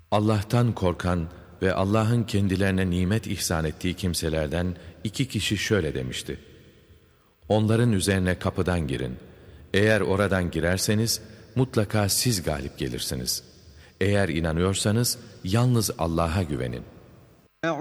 Allah'tan korkan ve Allah'ın kendilerine nimet ihsan ettiği kimselerden 2 kişi şöyle demişti: onların üzerine kapıdan girin. Eğer oradan girerseniz mutlaka siz galip gelirsiniz. Eğer inanıyorsanız yalnız Allah'a güvenin.